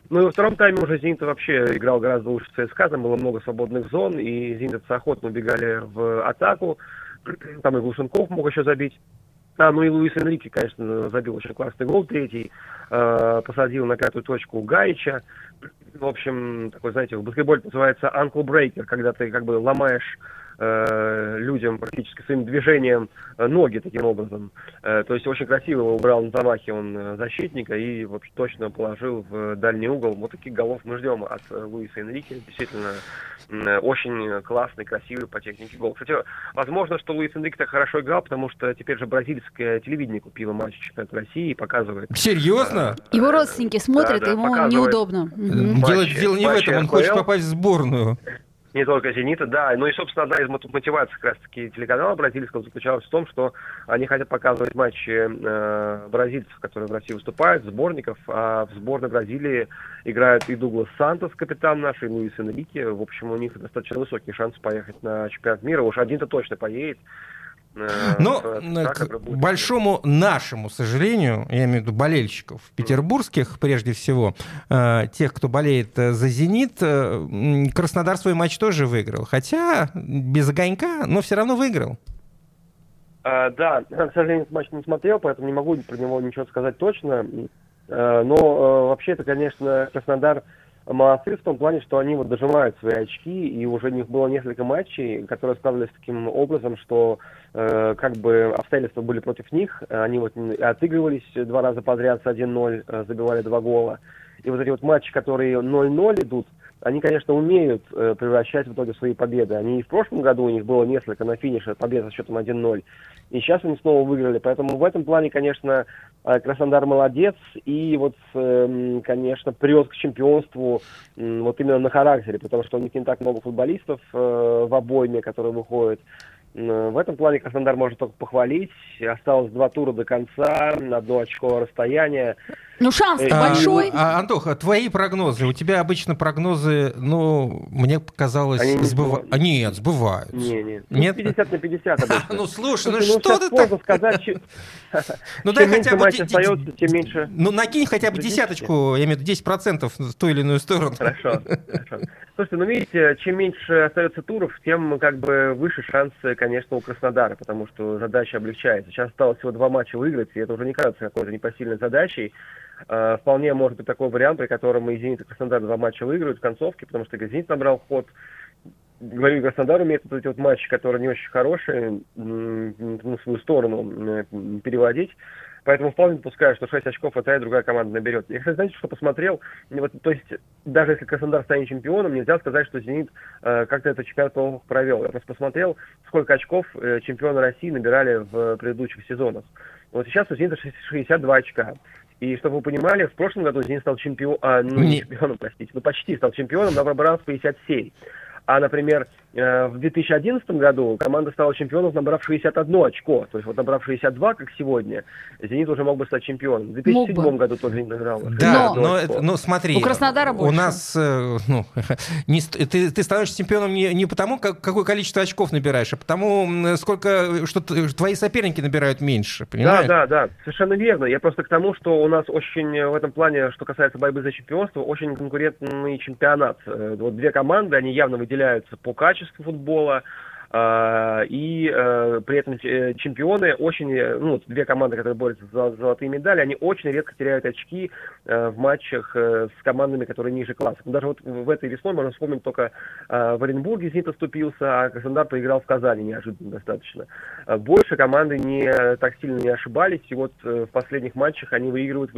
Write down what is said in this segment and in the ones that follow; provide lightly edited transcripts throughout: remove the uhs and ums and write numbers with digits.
Ну и во втором тайме уже «Зенит» вообще играл гораздо лучше ЦСКА, там было много свободных зон, и «Зенитовцы» охотно убегали в атаку, там и Глушенков мог еще забить. Ну и Луис Энрике, конечно, забил очень классный гол, третий, посадил на пятую точку Гаича. В общем, такой, знаете, в баскетболе называется ankle breaker, когда ты как бы ломаешь людям практически своим движением ноги таким образом. То есть очень красиво его убрал на замахе он защитника и вообще точно положил в дальний угол. Вот таких голов мы ждем от Луиса Энрике. Действительно очень классный, красивый по технике гол. Кстати, возможно, что Луис Энрике так хорошо играл, потому что теперь же бразильское телевидение купило матч чемпионата России и показывает. Серьезно? Его родственники смотрят, да, ему неудобно. Дело не в этом, он хочет попасть в сборную. Не только «Зенита», да. Ну и, собственно, одна из мотиваций как раз-таки телеканала бразильского заключалась в том, что они хотят показывать матчи бразильцев, которые в России выступают, сборников, а в сборной Бразилии играют и Дуглас Сантос, капитан наш, и Луис Энрике. В общем, у них достаточно высокий шанс поехать на чемпионат мира. Уж один-то точно поедет. Но, к большому нашему сожалению, я имею в виду болельщиков петербургских, прежде всего, тех, кто болеет за «Зенит», Краснодар свой матч тоже выиграл. Хотя без огонька, но все равно выиграл. Да, к сожалению, матч не смотрел, поэтому не могу про него ничего сказать точно. Но вообще это, конечно, Краснодар молодцы в том плане, что они вот дожимают свои очки, и уже у них было несколько матчей, которые складывались таким образом, что как бы обстоятельства были против них, они вот отыгрывались 2 раза подряд с 1-0, забивали 2 гола. И вот эти вот матчи, которые 0-0 идут, они, конечно, умеют превращать в итоге свои победы. Они и в прошлом году, у них было несколько на финише побед со счетом 1-0. И сейчас они снова выиграли. Поэтому в этом плане, конечно, Краснодар молодец. И вот, конечно, прет к чемпионству вот именно на характере. Потому что у них не так много футболистов в обойме, которые выходят. В этом плане Краснодар можно только похвалить. Осталось 2 тура до конца, на 1 очковое расстояние. Ну, шанс большой. Антоха, твои прогнозы. У тебя обычно прогнозы, ну, мне показалось, сбываются. Нет, сбываются. Нет? 50 на 50 обычно. Ну, слушай, ну что ты так... сказать, ну, дай хотя бы... остается, тем меньше... Ну, накинь хотя бы десяточку, я имею в виду 10% в ту или иную сторону. Хорошо. Слушайте, ну, видите, чем меньше остается туров, тем как бы выше шансы, конечно, у Краснодара, потому что задача облегчается. Сейчас осталось всего 2 матча выиграть, и это уже не кажется какой-то непосильной задачей. Вполне может быть такой вариант, при котором и «Зенит», и Краснодар 2 матча выиграют в концовке, потому что «Зенит» набрал ход. Говорю, Краснодар умеет вот эти вот матчи, которые не очень хорошие, в свою сторону переводить. Поэтому вполне допускаю, что 6 очков и та, и другая команда наберет. Я, кстати, знаете, что посмотрел? Вот, то есть, даже если Краснодар станет чемпионом, нельзя сказать, что «Зенит» как-то этот чемпионат плохо провел. Я просто посмотрел, сколько очков чемпионы России набирали в предыдущих сезонах. Вот сейчас у «Зенита» 62 очка. И чтобы вы понимали, в прошлом году «Зенит» стал чемпионом, почти стал чемпионом, набрав 57. А, например, в 2011 году команда стала чемпионом, набрав 61 очко. То есть вот набрав 62, как сегодня, «Зенит» уже мог бы стать чемпионом. В 2007 году тоже «Зенит» набрал. Да, но смотри, у Краснодара больше. У нас, ты становишься чемпионом не потому, какое количество очков набираешь, а потому, что твои соперники набирают меньше, понимаешь? Да, совершенно верно. Я просто к тому, что у нас очень в этом плане, что касается борьбы за чемпионство, очень конкурентный чемпионат. Вот 2 команды, они явно выделяются по качеству футбола, и при этом чемпионы очень, 2 команды, которые борются за золотые медали, они очень редко теряют очки в матчах с командами, которые ниже класса. Даже вот в этой весной можно вспомнить только в Оренбурге «Зенит» оступился, а Краснодар проиграл в Казани неожиданно достаточно. Больше команды так сильно не ошибались, и вот в последних матчах они выигрывают.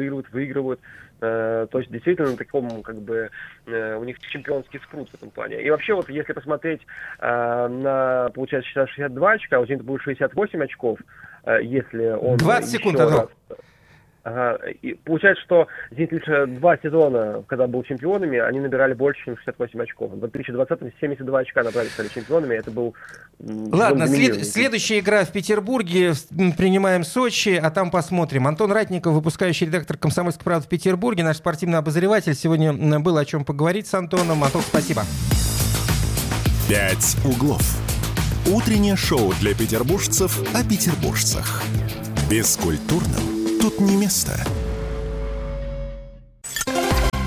То есть действительно таком, как бы, у них чемпионский спрут в этом плане. И вообще вот если посмотреть получается, 62 очка, у «Зенита» будет 68 очков, если он... 20 секунд, Антон. И получается, что «Зенит» лишь 2 сезона, когда был чемпионами, они набирали больше, чем 68 очков. В 2020-м 72 очка набрали, стали чемпионами, это был... Ладно, следующая игра в Петербурге, принимаем Сочи, а там посмотрим. Антон Ратников, выпускающий редактор «Комсомольской правды» в Петербурге, наш спортивный обозреватель. Сегодня было о чем поговорить с Антоном. Антон, спасибо. «Пять углов». Утреннее шоу для петербуржцев о петербуржцах. Бескультурным тут не место.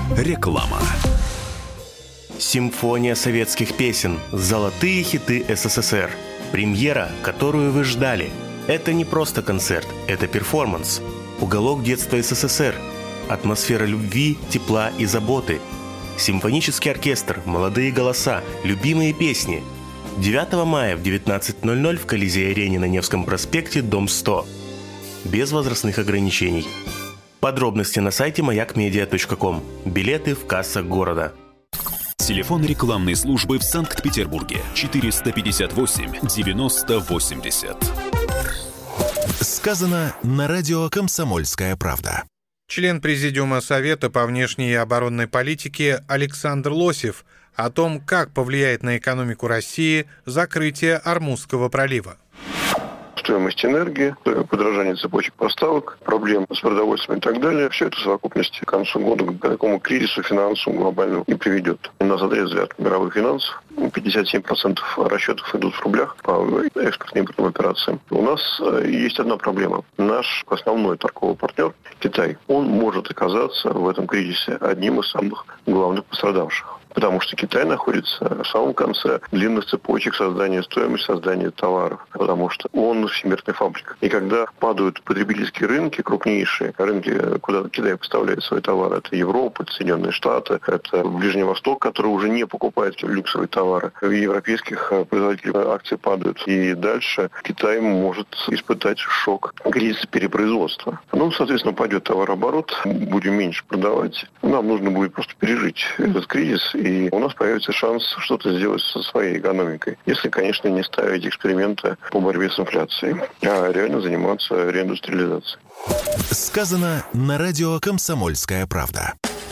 Реклама. Симфония советских песен. Золотые хиты СССР. Премьера, которую вы ждали. Это не просто концерт, это перформанс. Уголок детства СССР. Атмосфера любви, тепла и заботы. Симфонический оркестр, молодые голоса, любимые песни. 9 мая в 19:00 в Колизей-арене на Невском проспекте, дом 100. Без возрастных ограничений. Подробности на сайте maякmedia.com. Билеты в кассах города. Телефон рекламной службы в Санкт-Петербурге 458 90 80. Сказано на радио «Комсомольская правда». Член Президиума Совета по внешней и оборонной политике Александр Лосев о том, как повлияет на экономику России закрытие Ормузского пролива. Стоимость энергии, подорожание цепочек поставок, проблемы с продовольствием и так далее. Все это в совокупности к концу года к такому кризису финансовому глобальному не приведет. Нас отрезали от мировых финансов. 57% расчетов идут в рублях по экспортно-импортным операциям. У нас есть одна проблема. Наш основной торговый партнер, Китай, он может оказаться в этом кризисе одним из самых главных пострадавших. Потому что Китай находится в самом конце длинных цепочек создания стоимости, создания товаров. Потому что он всемирная фабрика. И когда падают потребительские рынки, крупнейшие рынки, куда Китай поставляет свои товары, это Европа, это Соединенные Штаты, это Ближний Восток, который уже не покупает люксовые товары. У европейских производителей акции падают. И дальше Китай может испытать шок кризиса перепроизводства. Ну, соответственно, пойдет товарооборот, будем меньше продавать. Нам нужно будет просто пережить этот кризис, и у нас появится шанс что-то сделать со своей экономикой. Если, конечно, не ставить эксперименты по борьбе с инфляцией, а реально заниматься реиндустриализацией. Сказано на радио «Комсомольская правда».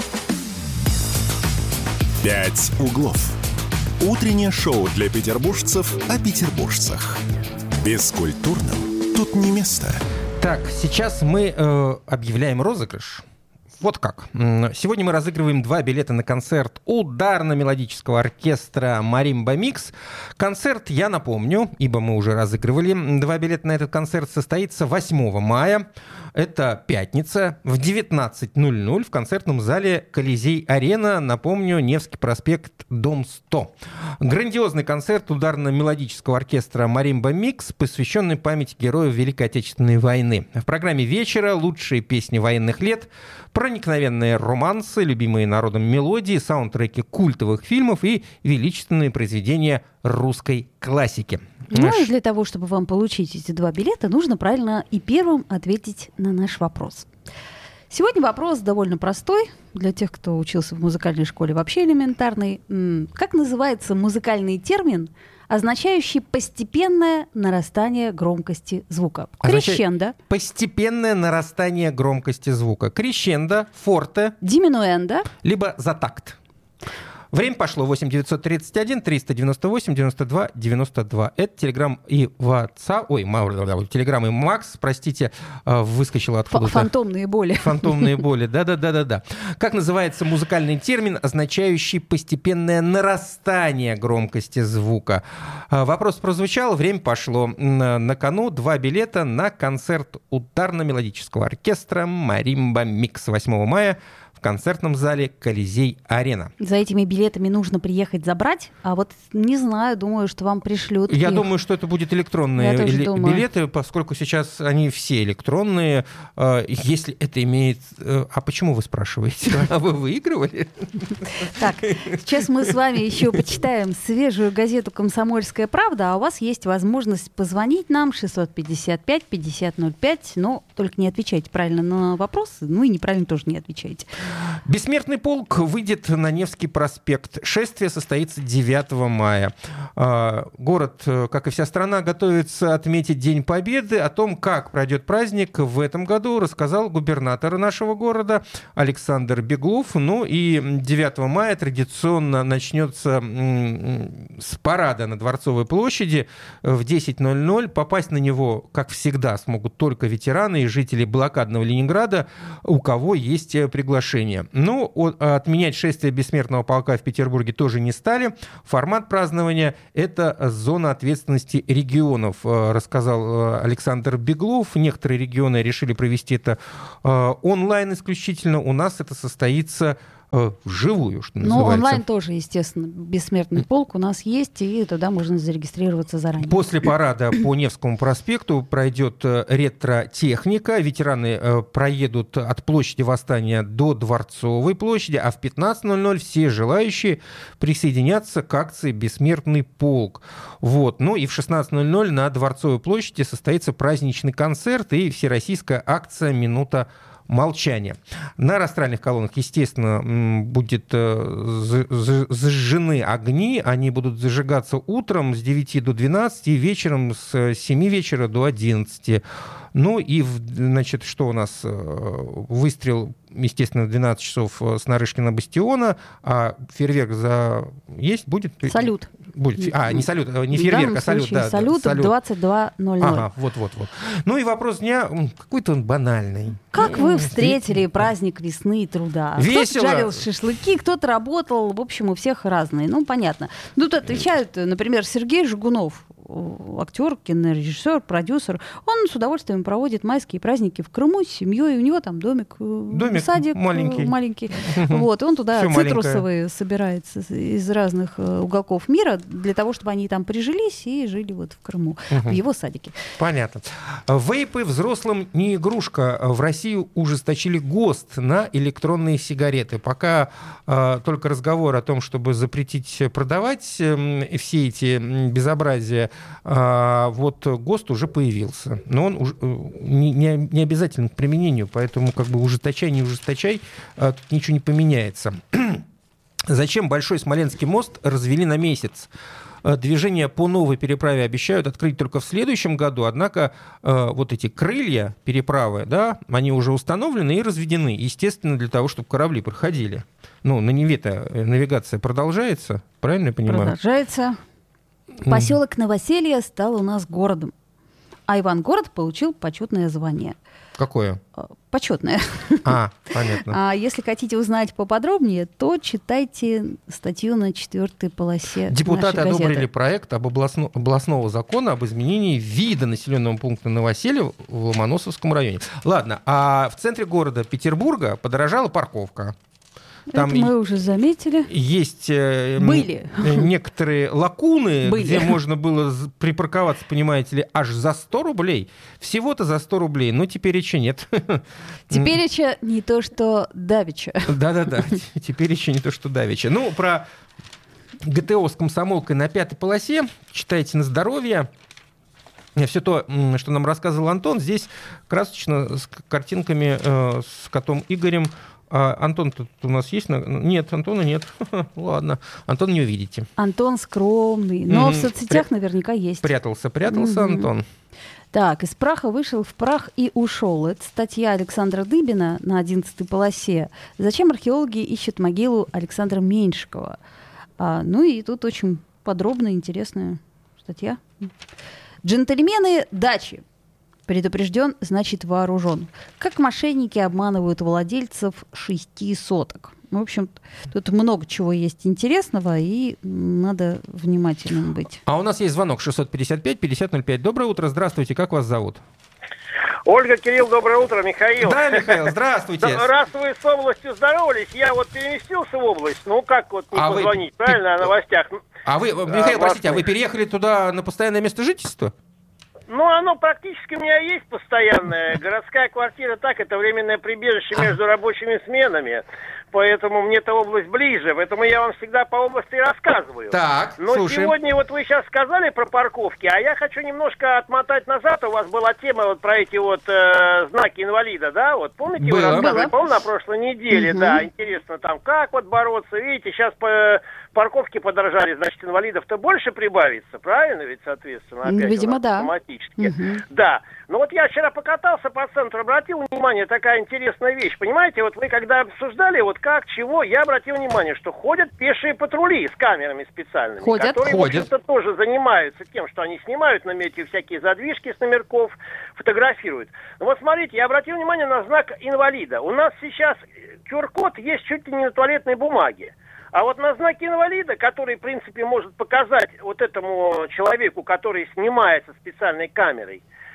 «Пять углов». Утреннее шоу для петербуржцев о петербуржцах. Бескультурным тут не место. Так, сейчас мы объявляем розыгрыш. Вот как. Сегодня мы разыгрываем 2 билета на концерт ударно-мелодического оркестра «Маримба Микс». Концерт, я напомню, ибо мы уже разыгрывали 2 билета на этот концерт, состоится 8 мая. Это пятница в 19:00 в концертном зале «Колизей-арена». Напомню, Невский проспект, дом 100. Грандиозный концерт ударно-мелодического оркестра «Маримба Микс», посвященный памяти героев Великой Отечественной войны. В программе вечера лучшие песни военных лет, проникновенные романсы, любимые народом мелодии, саундтреки культовых фильмов и величественные произведения русской классики. Ну и для того, чтобы вам получить эти 2 билета, нужно правильно и первым ответить на наш вопрос. Сегодня вопрос довольно простой для тех, кто учился в музыкальной школе, вообще элементарный. Как называется музыкальный термин, означающий постепенное нарастание громкости звука? Крещендо. Постепенное нарастание громкости звука. Крещендо, форте. Диминуэндо. Либо за такт. Время пошло. 8 931 398 92 92. Это Телеграм и WhatsApp. Ой, Телеграм и Макс, простите, выскочила откуда-то. Фантомные боли. Фантомные боли, да. Как называется музыкальный термин, означающий постепенное нарастание громкости звука? Вопрос прозвучал, время пошло. На кону 2 билета на концерт ударно-мелодического оркестра «Маримба Микс» 8 мая в концертном зале «Колизей-арена». За этими билетами нужно приехать забрать, а вот не знаю, думаю, что вам пришлют. Я думаю, что это будут электронные билеты, поскольку сейчас они все электронные. Если это имеет... А почему вы спрашиваете? А вы выигрывали? Так, сейчас мы с вами еще почитаем свежую газету «Комсомольская правда», а у вас есть возможность позвонить нам 655-5005, но только не отвечайте правильно на вопросы, ну и неправильно тоже не отвечайте. Бессмертный полк выйдет на Невский проспект. Шествие состоится 9 мая. Город, как и вся страна, готовится отметить День Победы. О том, как пройдет праздник в этом году, рассказал губернатор нашего города Александр Беглов. Ну и 9 мая традиционно начнется с парада на Дворцовой площади в 10:00. Попасть на него, как всегда, смогут только ветераны и жители блокадного Ленинграда, у кого есть приглашение. Но отменять шествие Бессмертного полка в Петербурге тоже не стали. Формат празднования – это зона ответственности регионов, рассказал Александр Беглов. Некоторые регионы решили провести это онлайн исключительно. У нас это состоится вживую, что называется. Ну, онлайн тоже, естественно, бессмертный полк у нас есть, и туда можно зарегистрироваться заранее. После парада по Невскому проспекту пройдет ретро-техника. Ветераны проедут от площади Восстания до Дворцовой площади, а в 15:00 все желающие присоединятся к акции «Бессмертный полк». Вот. Ну и в 16:00 на Дворцовой площади состоится праздничный концерт и всероссийская акция «Минута молчания». На растральных колоннах, естественно, будет зажжены огни. Они будут зажигаться утром с 9 до 12 и вечером с 7 вечера до 11. Ну и, значит, что у нас? Выстрел, естественно, в 12 часов с Нарышкина бастиона, а фейерверк есть? Будет? Салют. Будет. Не салют, не фейерверк, а салют. Да, салют в 22:00. Ага, вот. Ну и вопрос дня какой-то он банальный. Как вы встретили праздник весны и труда? Весело. Кто-то жарил шашлыки, кто-то работал, в общем, у всех разные. Ну, понятно. Тут отвечают, например, Сергей Жигунов, актер, кинорежиссер, продюсер. Он с удовольствием проводит майские праздники в Крыму с семьей. У него там домик садик маленький. Вот, он туда цитрусовые собирает из разных уголков мира для того, чтобы они там прижились и жили вот в Крыму, в его садике. Понятно. Вейпы взрослым не игрушка. В России ужесточили ГОСТ на электронные сигареты. Пока только разговор о том, чтобы запретить продавать все эти безобразия, вот ГОСТ уже появился. Но он не обязателен к применению, поэтому как бы ужесточай, не ужесточай, тут ничего не поменяется. Зачем Большой Смоленский мост развели на месяц? Движение по новой переправе обещают открыть только в следующем году, однако вот эти крылья переправы, да, они уже установлены и разведены, естественно, для того, чтобы корабли проходили. Ну, на Неве-то навигация продолжается, правильно я понимаю? Продолжается. Поселок Новоселье стал у нас городом, а Ивангород получил почетное звание. Какое? Почетное. Понятно. А если хотите узнать поподробнее, то читайте статью на 4-й полосе. Депутаты одобрили проект областного закона об изменении вида населенного пункта Новоселье в Ломоносовском районе. Ладно, а в центре города Петербурга подорожала парковка. Там это мы уже заметили. Есть некоторые лакуны, где можно было припарковаться, понимаете ли, аж за 100 рублей. Всего-то за 100 рублей, но теперь еще нет. Теперь еще не то, что давеча. Да-да-да, теперь еще не то, что давеча. Ну, про ГТО с комсомолкой на 5-й полосе читайте на здоровье. Все то, что нам рассказывал Антон, здесь красочно с картинками с котом Игорем. А Антон-то у нас есть? Нет, Антона нет. Ладно, Антон не увидите. Антон скромный, но в соцсетях наверняка есть. Прятался Антон. Так, из праха вышел в прах и ушел. Это статья Александра Дыбина на 11-й полосе. Зачем археологи ищут могилу Александра Меньшикова? Ну и тут очень подробная, интересная статья. Джентльмены дачи. Предупрежден, значит вооружен. Как мошенники обманывают владельцев 6 соток. В общем, тут много чего есть интересного, и надо внимательным быть. А у нас есть звонок 655-5005. Доброе утро, здравствуйте, как вас зовут? Ольга, Кирилл, доброе утро, Михаил. Да, Михаил, здравствуйте. Раз вы с областью здоровались, я вот переместился в область, ну как вот не позвонить, правильно, о новостях. А вы, Михаил, простите, а вы переехали туда на постоянное место жительства? Ну, оно практически у меня есть постоянное. Городская квартира так, это временное прибежище между рабочими сменами. Поэтому мне эта область ближе. Поэтому я вам всегда по области рассказываю. Так, но слушаем. Сегодня вот вы сейчас сказали про парковки, а я хочу немножко отмотать назад. У вас была тема вот про эти вот знаки инвалида, да? Вот помните, вы рассказывали, по-моему, на прошлой неделе, да, интересно там, как вот бороться. Видите, сейчас парковки подорожали, значит, инвалидов-то больше прибавится, правильно ведь, соответственно? Опять видимо, да. Автоматически. Да. Но вот я вчера покатался по центру, обратил внимание, такая интересная вещь. Понимаете, вот вы когда обсуждали, вот как, чего, я обратил внимание, что ходят пешие патрули с камерами специальными. Которые, в общем-то, тоже занимаются тем, что они снимают на мете всякие задвижки с номерков, фотографируют. Но вот смотрите, я обратил внимание на знак инвалида. У нас сейчас QR-код есть чуть ли не на туалетной бумаге. А вот на знаке инвалида, который, в принципе, может показать вот этому человеку, который снимается специальной камерой,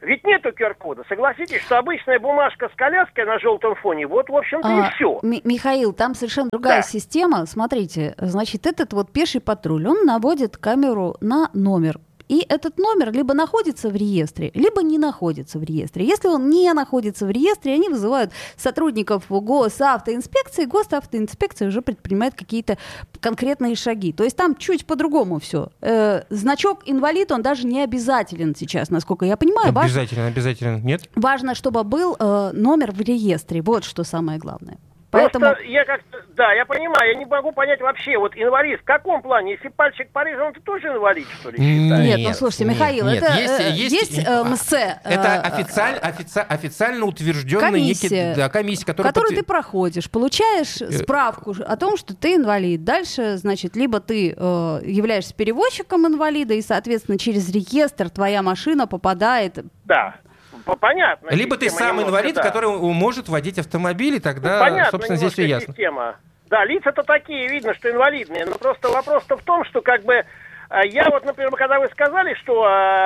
Ведь нету QR-кода. Согласитесь, что обычная бумажка с коляской на желтом фоне, вот, в общем-то, и все. Михаил, там совершенно другая система. Смотрите, значит, этот вот пеший патруль, он наводит камеру на номер. И этот номер либо находится в реестре, либо не находится в реестре. Если он не находится в реестре, они вызывают сотрудников госавтоинспекции. Госавтоинспекция уже предпринимает какие-то конкретные шаги. То есть там чуть по-другому все. Значок инвалид, он даже не обязателен сейчас, насколько я понимаю. Обязателен, нет? Важно, чтобы был номер в реестре. Вот что самое главное. Поэтому... Просто я понимаю, я не могу понять вообще, вот инвалид в каком плане? Если пальчик порезан, то тоже инвалид, что ли, считаешь? Нет, слушайте, Михаил, нет. Это есть МС. Это официально утвержденная комиссия, которую ты проходишь, получаешь справку о том, что ты инвалид. Дальше, значит, либо ты являешься перевозчиком инвалида, и, соответственно, через реестр твоя машина попадает... Да. Понятно. Либо ты сам инвалид, который может водить автомобиль, и тогда, собственно, здесь все ясно. Система. Да, лица-то такие, видно, что инвалидные. Но просто вопрос-то в том, что как бы я вот, например, когда вы сказали, что,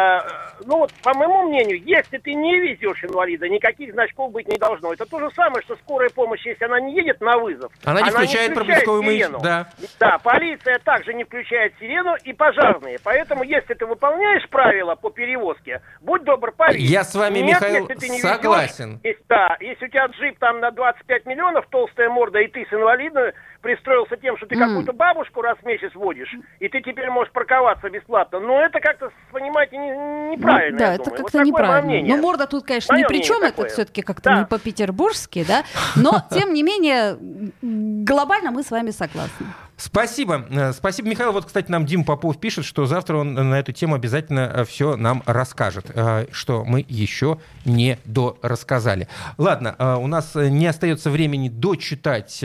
по моему мнению, если ты не везешь инвалида, никаких значков быть не должно. Это то же самое, что скорая помощь, если она не едет на вызов, она не включает проблесковую сирену. Да, полиция также не включает сирену и пожарные. Поэтому, если ты выполняешь правила по перевозке, будь добр, поверь. Я с вами, Михаил, согласен. Если у тебя джип там на 25 миллионов, толстая морда, и ты с инвалидом пристроился тем, что ты какую-то бабушку раз в месяц водишь, и ты теперь можешь парковаться бесплатно. Но это как-то, понимаете, неправильно, да, это как-то неправильно. Ну, морда тут, конечно, ни при чем, это все-таки как-то не по-петербургски, да, но, тем не менее, глобально мы с вами согласны. Спасибо. Спасибо, Михаил. Вот, кстати, нам Дима Попов пишет, что завтра он на эту тему обязательно все нам расскажет, что мы еще не дорассказали. Ладно, у нас не остается времени дочитать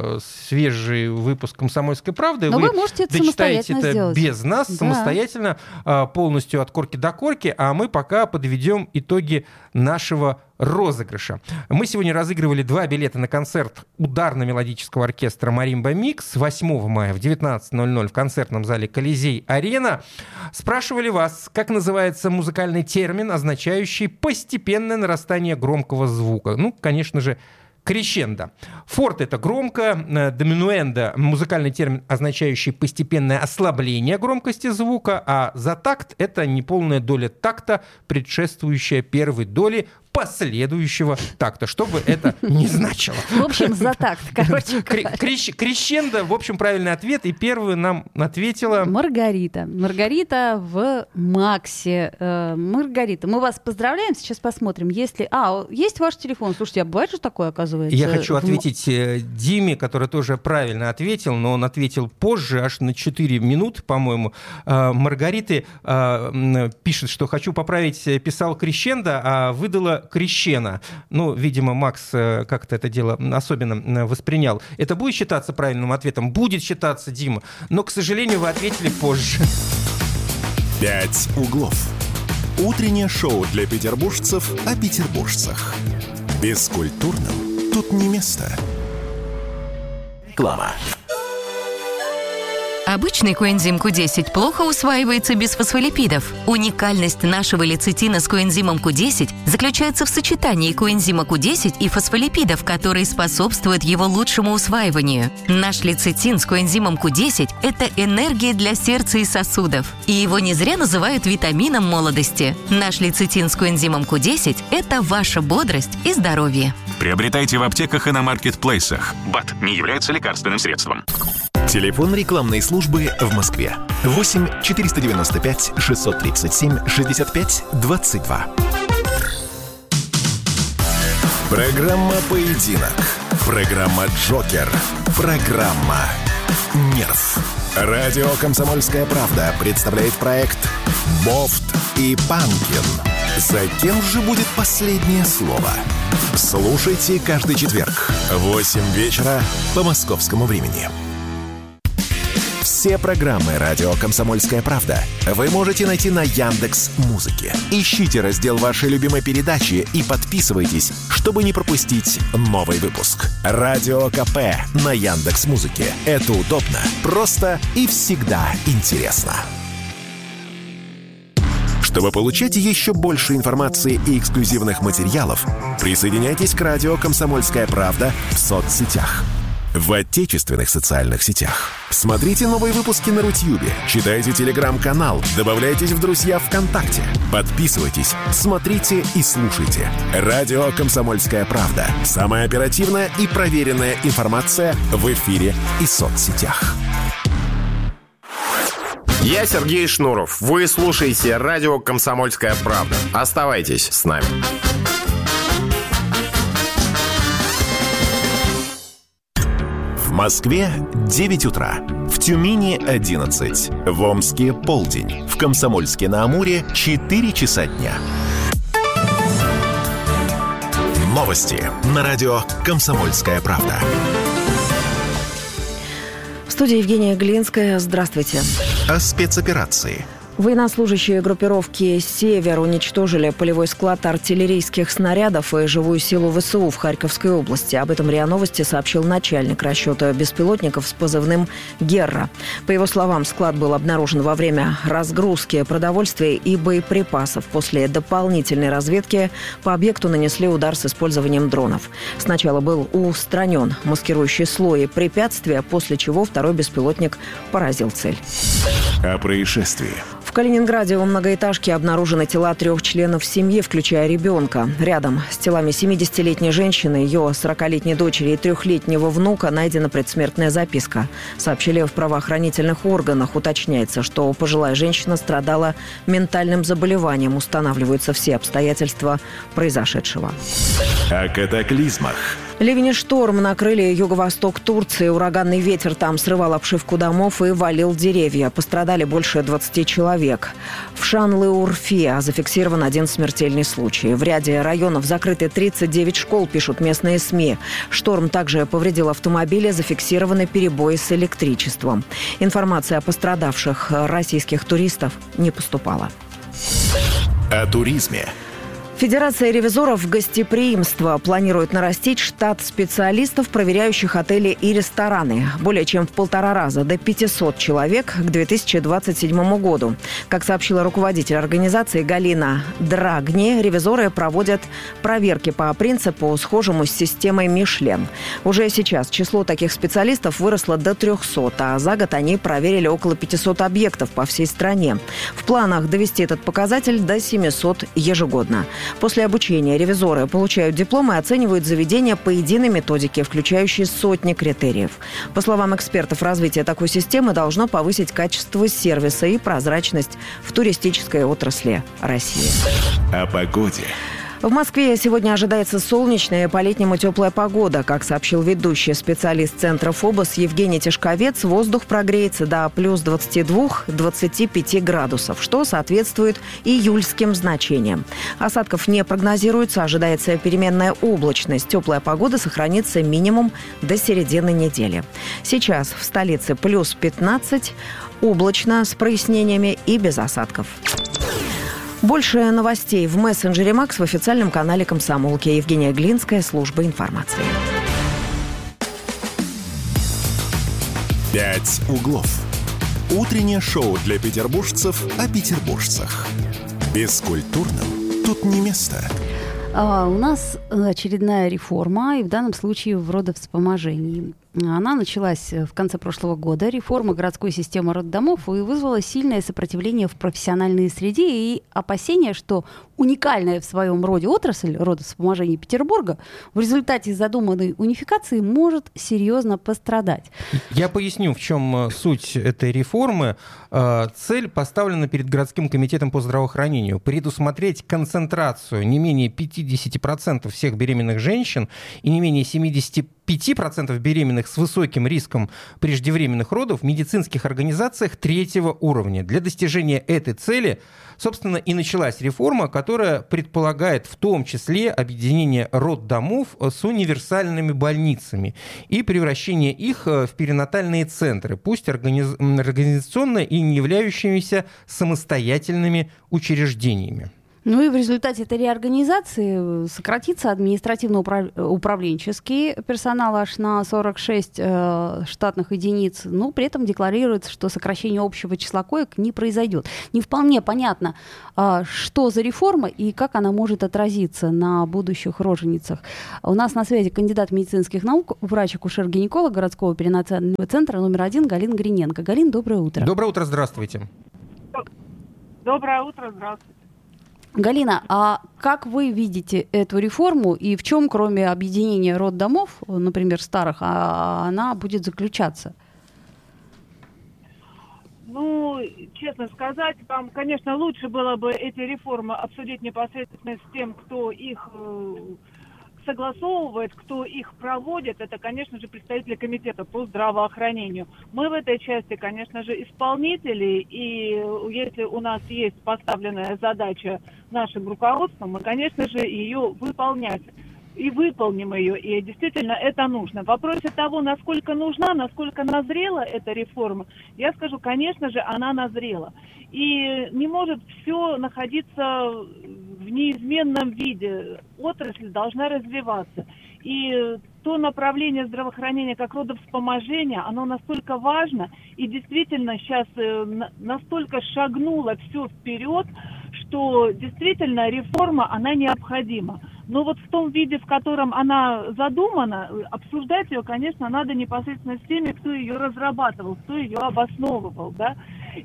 свежий выпуск «Комсомольской правды». Но вы можете это дочитаете это сделать. без нас, самостоятельно, полностью от корки до корки, а мы пока подведем итоги нашего розыгрыша. Мы сегодня разыгрывали 2 билета на концерт ударно-мелодического оркестра «Маримба Микс» 8 мая в 19:00 в концертном зале «Колизей-Арена». Спрашивали вас, как называется музыкальный термин, означающий постепенное нарастание громкого звука. Ну, конечно же, крещендо. Форт — это громко, доминуэндо — музыкальный термин, означающий постепенное ослабление громкости звука, а за такт — это неполная доля такта, предшествующая первой доле последующего такта, что бы это ни значило. В общем, за такт, короче. Крещендо, в общем, правильный ответ, и первую нам ответила... Маргарита. Маргарита в Максе. Маргарита, мы вас поздравляем, сейчас посмотрим, есть ли... есть ваш телефон. Слушайте, а бывает же такое, оказывается? Я хочу ответить Диме, который тоже правильно ответил, но он ответил позже, аж на 4 минуты, по-моему. Маргариты пишет, что хочу поправить, писал крещендо, а выдала крещена. Ну, видимо, Макс как-то это дело особенно воспринял. Это будет считаться правильным ответом? Будет считаться, Дима. Но, к сожалению, вы ответили позже. «Пять углов». Утреннее шоу для петербуржцев о петербуржцах. Бескультурным тут не место. Реклама. Обычный коэнзим Q10 плохо усваивается без фосфолипидов. Уникальность нашего лецитина с коэнзимом Q10 заключается в сочетании коэнзима Q10 и фосфолипидов, которые способствуют его лучшему усваиванию. Наш лецитин с коэнзимом Q10 – это энергия для сердца и сосудов. И его не зря называют витамином молодости. Наш лецитин с коэнзимом Q10 – это ваша бодрость и здоровье. Приобретайте в аптеках и на маркетплейсах. БАД не является лекарственным средством. Телефон рекламной службы в Москве. 8 495 637 65 22. Программа «Поединок». Программа «Джокер». Программа «Нерв». Радио «Комсомольская правда» представляет проект «Бофт и Панкин». За кем же будет последнее слово? Слушайте каждый четверг в 8 вечера по московскому времени. Все программы «Радио Комсомольская правда» вы можете найти на Яндекс.Музыке. Ищите раздел вашей любимой передачи и подписывайтесь, чтобы не пропустить новый выпуск. Радио КП на Яндекс.Музыке. Это удобно, просто и всегда интересно. Чтобы получать еще больше информации и эксклюзивных материалов, присоединяйтесь к радио «Комсомольская правда» в соцсетях. В отечественных социальных сетях. Смотрите новые выпуски на Рутьюбе, читайте телеграм-канал, добавляйтесь в друзья ВКонтакте, подписывайтесь, смотрите и слушайте. Радио «Комсомольская правда». Самая оперативная и проверенная информация в эфире и соцсетях. Я Сергей Шнуров. Вы слушаете радио «Комсомольская правда». Оставайтесь с нами. В Москве 9 утра. В Тюмени 11. В Омске полдень. В Комсомольске-на-Амуре 4 часа дня. Новости на радио «Комсомольская правда». В студии Евгения Глинская. Здравствуйте. О спецоперации. Военнослужащие группировки «Север» уничтожили полевой склад артиллерийских снарядов и живую силу ВСУ в Харьковской области. Об этом РИА Новости сообщил начальник расчета беспилотников с позывным «Герра». По его словам, склад был обнаружен во время разгрузки продовольствия и боеприпасов. После дополнительной разведки по объекту нанесли удар с использованием дронов. Сначала был устранен маскирующий слой препятствия, после чего второй беспилотник поразил цель. О происшествии. В Калининграде у многоэтажки обнаружены тела 3 членов семьи, включая ребенка. Рядом с телами 70-летней женщины, ее 40-летней дочери и 3-летнего внука найдена предсмертная записка. Сообщили в правоохранительных органах. Уточняется, что пожилая женщина страдала ментальным заболеванием. Устанавливаются все обстоятельства произошедшего. О катаклизмах. Ливень и шторм накрыли юго-восток Турции. Ураганный ветер там срывал обшивку домов и валил деревья. Пострадали больше 20 человек. В Шанлы-Урфе зафиксирован 1 смертельный случай. В ряде районов закрыты 39 школ, пишут местные СМИ. Шторм также повредил автомобили, зафиксированы перебои с электричеством. Информация о пострадавших российских туристов не поступала. О туризме. Федерация ревизоров гостеприимства планирует нарастить штат специалистов, проверяющих отели и рестораны. Более чем в 1,5 раза, до 500 человек к 2027 году. Как сообщила руководитель организации Галина Драгни, ревизоры проводят проверки по принципу, схожему с системой Мишлен. Уже сейчас число таких специалистов выросло до 300, а за год они проверили около 500 объектов по всей стране. В планах довести этот показатель до 700 ежегодно. После обучения ревизоры получают диплом и оценивают заведения по единой методике, включающей сотни критериев. По словам экспертов, развитие такой системы должно повысить качество сервиса и прозрачность в туристической отрасли России. О погоде. В Москве сегодня ожидается солнечная и по-летнему теплая погода. Как сообщил ведущий специалист Центра ФОБОС Евгений Тишковец, воздух прогреется до плюс 22-25 градусов, что соответствует июльским значениям. Осадков не прогнозируется, ожидается переменная облачность. Теплая погода сохранится минимум до середины недели. Сейчас в столице плюс 15, облачно, с прояснениями и без осадков. Больше новостей в мессенджере «Макс» в официальном канале «Комсомолки». Евгения Глинская, служба информации. «Пять углов». Утреннее шоу для петербуржцев о петербуржцах. Бескультурным тут не место. У нас очередная реформа, и в данном случае в родовспоможении. Она началась в конце прошлого года. Реформа городской системы роддомов и вызвала сильное сопротивление в профессиональной среде и опасения, что уникальная в своем роде отрасль родовспоможения Петербурга в результате задуманной унификации может серьезно пострадать. Я поясню, в чем суть этой реформы. Цель поставлена перед городским комитетом по здравоохранению: предусмотреть концентрацию не менее 50% всех беременных женщин и не менее 75% беременных с высоким риском преждевременных родов в медицинских организациях 3-го уровня. Для достижения этой цели, собственно, и началась реформа, которая предполагает в том числе объединение роддомов с универсальными больницами и превращение их в перинатальные центры, пусть организационно и не являющимися самостоятельными учреждениями. Ну и в результате этой реорганизации сократится административно-управленческий персонал аж на 46 штатных единиц. Но при этом декларируется, что сокращение общего числа коек не произойдет. Не вполне понятно, что за реформа и как она может отразиться на будущих роженицах. У нас на связи кандидат медицинских наук, врач-акушер-гинеколог городского перинатального центра номер 1 Галина Гриненко. Галина, доброе утро. Доброе утро, здравствуйте. Доброе утро, здравствуйте. Галина, а как вы видите эту реформу и в чем, кроме объединения роддомов, например, старых, она будет заключаться? Ну, честно сказать, вам, конечно, лучше было бы эти реформы обсудить непосредственно с тем, кто их согласовывает, кто их проводит. Это, конечно же, представители комитета по здравоохранению. Мы в этой части, конечно же, исполнители, и если у нас есть поставленная задача нашим руководством, мы, конечно же, ее выполнять. И выполним ее, и действительно это нужно. В вопросе того, насколько нужна, насколько назрела эта реформа, я скажу, конечно же, она назрела. И не может все находиться в неизменном виде. Отрасль должна развиваться. И то направление здравоохранения, как родовспоможение, оно настолько важно, и действительно сейчас настолько шагнуло все вперед, что действительно реформа, она необходима. Но вот в том виде, в котором она задумана, обсуждать ее, конечно, надо непосредственно с теми, кто ее разрабатывал, кто ее обосновывал, да.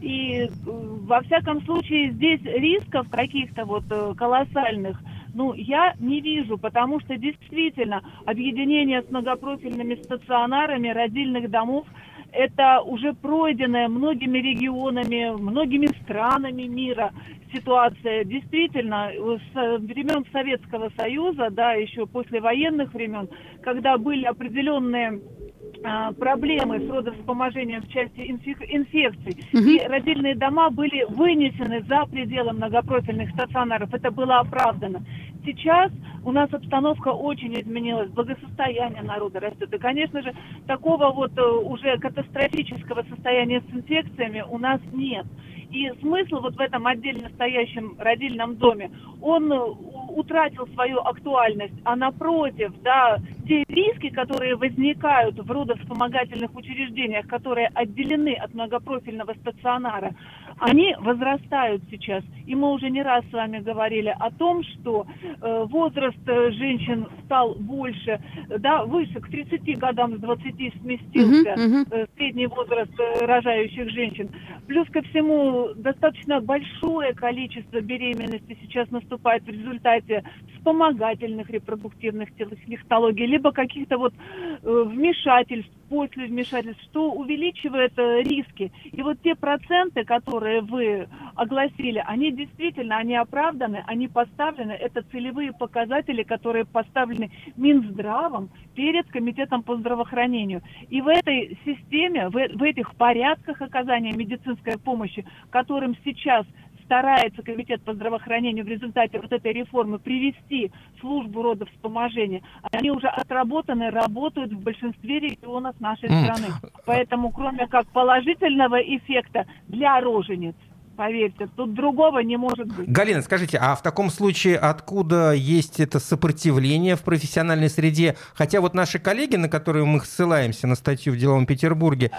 И во всяком случае здесь рисков каких-то вот колоссальных, ну, я не вижу, потому что действительно объединение с многопрофильными стационарами родильных домов — это уже пройденная многими регионами, многими странами мира ситуация. Действительно, с времен Советского Союза, да, еще после военных времен, когда были определенные проблемы с родовспоможением в части инфекций, и родильные дома были вынесены за пределы многопрофильных стационаров. Это было оправдано. Сейчас у нас обстановка очень изменилась, благосостояние народа растет. И, конечно же, такого вот уже катастрофического состояния с инфекциями у нас нет. И смысл вот в этом отдельно стоящем родильном доме, он утратил свою актуальность, а напротив, да, те риски, которые возникают в родовспомогательных учреждениях, которые отделены от многопрофильного стационара, они возрастают сейчас. И мы уже не раз с вами говорили о том, что возраст женщин стал больше, да, выше, к 30 годам с 20 сместился средний возраст рожающих женщин. Плюс ко всему, достаточно большое количество беременности сейчас наступает в результате вспомогательных репродуктивных технологий, либо каких-то вот вмешательств, после вмешательств, что увеличивает риски. И вот те проценты, которые вы огласили, они действительно, они оправданы, они поставлены, это целевые показатели, которые поставлены Минздравом перед Комитетом по здравоохранению. И в этой системе, в этих порядках оказания медицинской помощи, которым сейчас старается Комитет по здравоохранению в результате вот этой реформы привести службу родовспоможения, они уже отработаны, работают в большинстве регионов нашей страны. Поэтому, кроме как положительного эффекта для рожениц, поверьте, тут другого не может быть. Галина, скажите, а в таком случае откуда есть это сопротивление в профессиональной среде? Хотя вот наши коллеги, на которые мы ссылаемся на статью в «Деловом Петербурге»,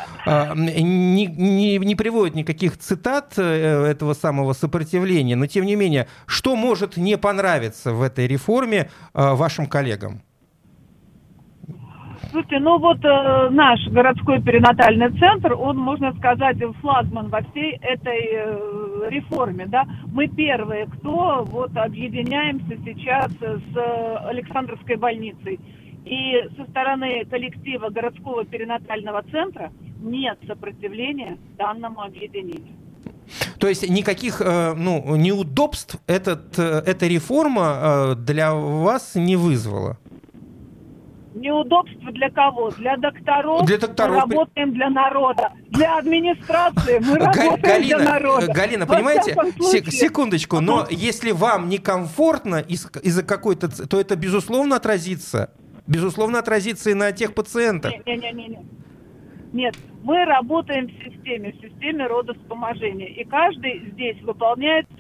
не приводят никаких цитат этого самого сопротивления, но тем не менее, что может не понравиться в этой реформе вашим коллегам? Слушайте, ну вот наш городской перинатальный центр, он, можно сказать, флагман во всей этой реформе, да. Мы первые, кто вот объединяемся сейчас с Александровской больницей. И со стороны коллектива городского перинатального центра нет сопротивления данному объединению. То есть никаких неудобств эта реформа для вас не вызвала? Неудобства для кого? Для докторов. Мы работаем для народа. Для администрации мы работаем для народа. Галина, понимаете, секундочку, но если вам некомфортно из-за какой-то, то это безусловно отразится. Безусловно отразится и на тех пациентах. Нет, мы работаем в системе родовспоможения. И каждый здесь выполняет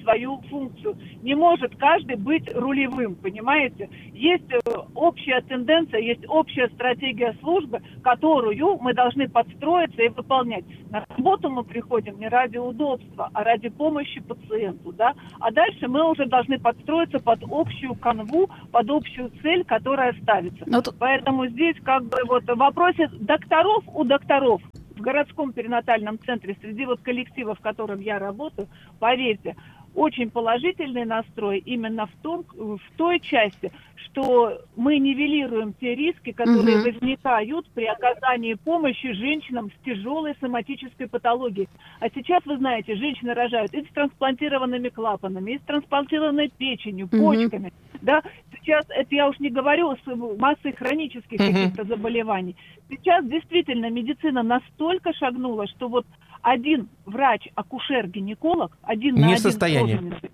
свою функцию. Не может каждый быть рулевым, понимаете? Есть общая тенденция, есть общая стратегия службы, которую мы должны подстроиться и выполнять. На работу мы приходим не ради удобства, а ради помощи пациенту, да? А дальше мы уже должны подстроиться под общую канву, под общую цель, которая ставится. Поэтому здесь как бы вот в вопросе докторов у докторов в городском перинатальном центре, среди вот коллектива, в котором я работаю, поверьте, очень положительный настрой именно в той части, что мы нивелируем те риски, которые возникают при оказании помощи женщинам с тяжелой соматической патологией. А сейчас, вы знаете, женщины рожают и с трансплантированными клапанами, и с трансплантированной печенью, почками. Да? Сейчас, это я уж не говорю с массой хронических каких-то заболеваний. Сейчас действительно медицина настолько шагнула, что вот один врач, акушер-гинеколог, один на один с роженицей,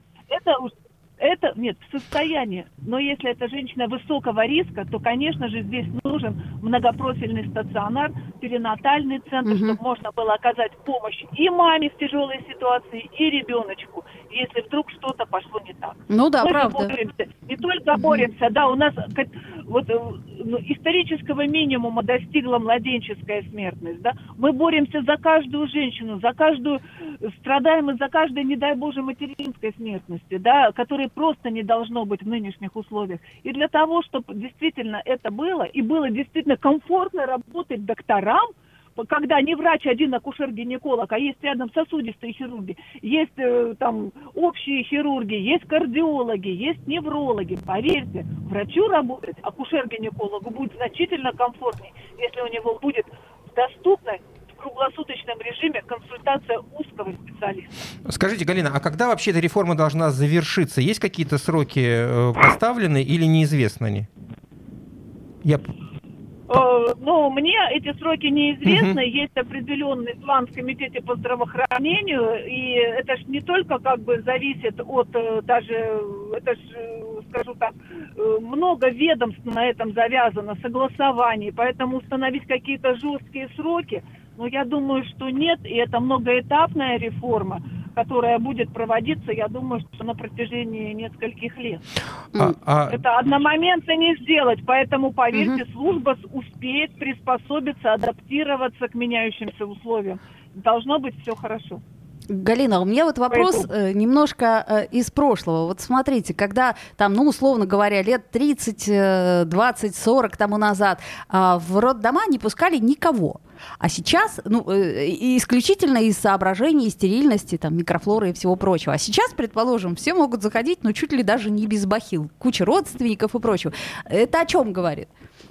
это нет, в состоянии. Но если это женщина высокого риска, то, конечно же, здесь нужен многопрофильный стационар, перинатальный центр, чтобы можно было оказать помощь и маме в тяжелой ситуации, и ребеночку, если вдруг что-то пошло не так. Ну да, мы правда. Боремся, не только боремся, да, у нас вот исторического минимума достигла младенческая смертность, да. Мы боремся за каждую женщину, за каждую, страдаем и за каждой, не дай Боже, материнской смертности, да, которой просто не должно быть в нынешних условиях. И для того, чтобы действительно это было, и было действительно комфортно работать докторам, когда не врач один, акушер-гинеколог, а есть рядом сосудистые хирурги, есть там общие хирурги, есть кардиологи, есть неврологи. Поверьте, врачу работать, акушер-гинекологу будет значительно комфортнее, если у него будет доступна в круглосуточном режиме консультация узкого специалиста. Скажите, Галина, а когда вообще эта реформа должна завершиться? Есть какие-то сроки поставлены или неизвестны они? Ну, мне эти сроки неизвестны. Есть определенный план в комитете по здравоохранению, и это ж не только как бы зависит от даже, это ж, скажу так, много ведомств на этом завязано, согласований, поэтому установить какие-то жесткие сроки, но я думаю, что нет, и это многоэтапная реформа, которая будет проводиться, я думаю, что на протяжении нескольких лет. Это одномоментно не сделать, поэтому, поверьте, служба успеет приспособиться, адаптироваться к меняющимся условиям. Должно быть все хорошо. Галина, у меня вот вопрос немножко из прошлого. Вот смотрите, когда там, ну, условно говоря, лет 30, 20, 40 тому назад в роддома не пускали никого. А сейчас, ну, исключительно из соображений стерильности, там, микрофлоры и всего прочего. А сейчас, предположим, все могут заходить, но чуть ли даже не без бахил. Куча родственников и прочего. Это о чем говорит?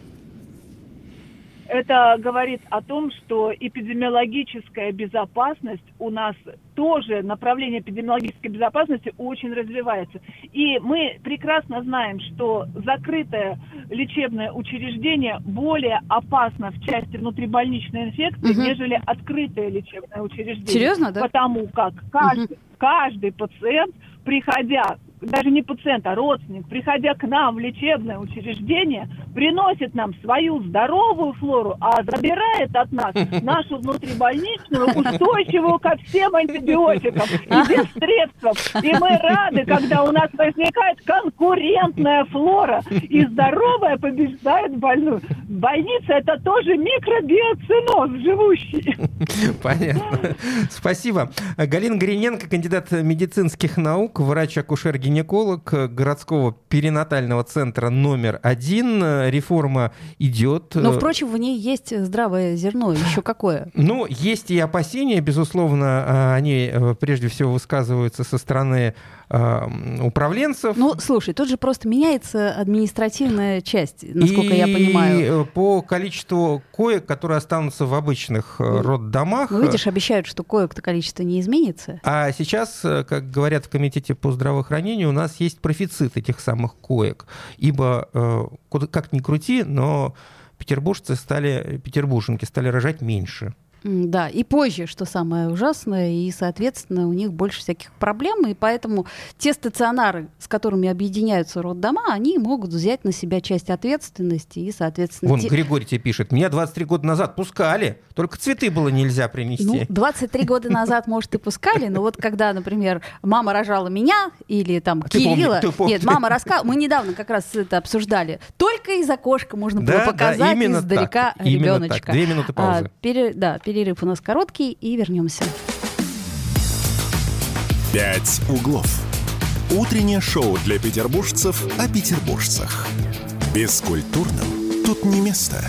Это говорит о том, что эпидемиологическая безопасность у нас тоже, направление эпидемиологической безопасности очень развивается. И мы прекрасно знаем, что закрытое лечебное учреждение более опасно в части внутрибольничной инфекции, нежели открытое лечебное учреждение. Серьезно, да? Потому как каждый пациент, приходя, даже не пациент, а родственник, приходя к нам в лечебное учреждение, приносит нам свою здоровую флору, а забирает от нас нашу внутрибольничную, устойчивую ко всем антибиотикам и без средств. И мы рады, когда у нас возникает конкурентная флора, и здоровая побеждает больную. Больница — это тоже микробиоценоз живущий. Понятно. Спасибо. Галина Гриненко, кандидат медицинских наук, врач-акушер-гинеколог городского перинатального центра номер 1. Реформа идет. Но, впрочем, в ней есть здравое зерно. Еще какое? Ну, есть и опасения, безусловно. Они прежде всего высказываются со стороны управленцев. Ну, слушай, тут же просто меняется административная часть, насколько я понимаю. И по количеству коек, которые останутся в обычных роддомах. Ну, видишь, обещают, что коек-то количество не изменится. А сейчас, как говорят в комитете по здравоохранению, у нас есть профицит этих самых коек. Ибо, как ни крути, но петербурженки стали рожать меньше. Да, и позже, что самое ужасное, и, соответственно, у них больше всяких проблем, и поэтому те стационары, с которыми объединяются роддома, они могут взять на себя часть ответственности и, соответственно... Вон Григорий тебе пишет, меня 23 года назад пускали, только цветы было нельзя принести. Ну, 23 года назад, может, и пускали, но вот когда, например, мама рожала меня или там Кирилла... Нет, мама рассказывала, мы недавно как раз это обсуждали, только из окошка можно было показать издалека ребеночка. 2 минуты паузы. Перерыв у нас короткий, и вернемся. «Пять углов». Утреннее шоу для петербуржцев о петербуржцах. Бескультурным тут не место.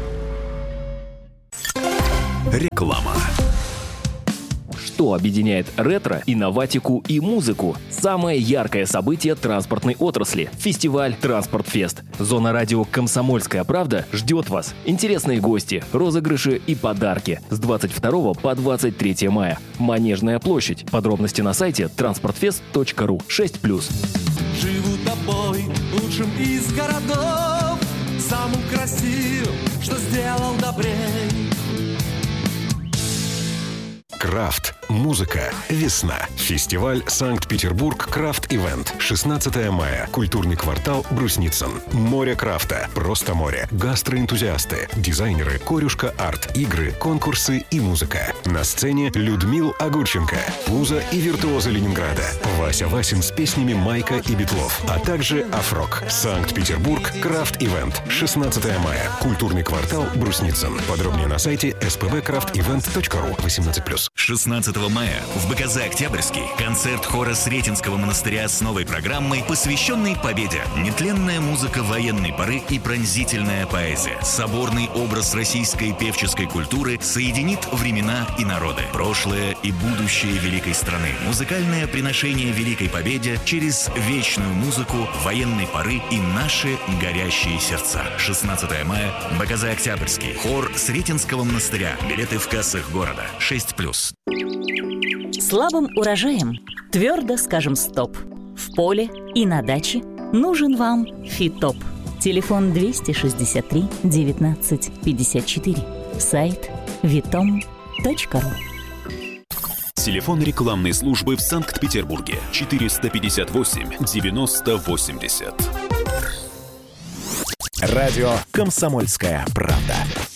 Реклама. Что объединяет ретро, инноватику и музыку? Самое яркое событие транспортной отрасли – фестиваль «Транспортфест». Зона радио «Комсомольская правда» ждет вас. Интересные гости, розыгрыши и подарки с 22 по 23 мая. Манежная площадь. Подробности на сайте transportfest.ru 6+. Живу тобой, лучшим из городов, самым красивым, что сделал добрей. Крафт. Музыка. Весна. Фестиваль «Санкт-Петербург Крафт Ивент». 16 мая. Культурный квартал Брусницын. Море крафта. Просто море. Гастроэнтузиасты. Дизайнеры. Корюшка Арт. Игры, конкурсы и музыка. На сцене Людмил Огурченко. Пузо и виртуозы Ленинграда. Вася Васин с песнями Майка и Битлов. А также Афрок. Санкт-Петербург Крафт Ивент. 16 мая. Культурный квартал Брусницын. Подробнее на сайте spbcraftevent.ru 18+. 16 мая в БКЗ «Октябрьский» концерт хора Сретенского монастыря с новой программой, посвященной победе. Нетленная музыка военной поры и пронзительная поэзия. Соборный образ российской певческой культуры соединит времена и народы, прошлое и будущее великой страны. Музыкальное приношение великой победе через вечную музыку военной поры и наши горящие сердца. 16 мая, БКЗ «Октябрьский», хор Сретенского монастыря. Билеты в кассах города. 6+. Слабым урожаем твердо скажем стоп. В поле и на даче нужен вам Фитоп. Телефон 263 19 54. Сайт vitom.ru. Телефон рекламной службы в Санкт-Петербурге 458 90 80. Радио «Комсомольская правда».